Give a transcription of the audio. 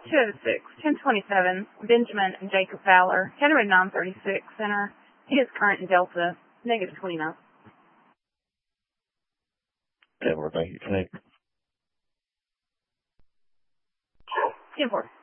206, 1027, Benjamin and Jacob Fowler, Henry 936 Center. He is current in Delta, negative 29. Yeah, well, thank you. 10-4.